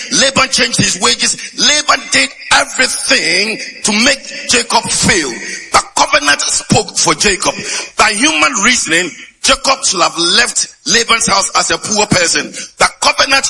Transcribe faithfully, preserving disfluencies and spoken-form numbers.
Laban changed his wages. Laban did everything to make Jacob fail. The covenant spoke for Jacob. By human reasoning, Jacob should have left Laban's house as a poor person. The covenant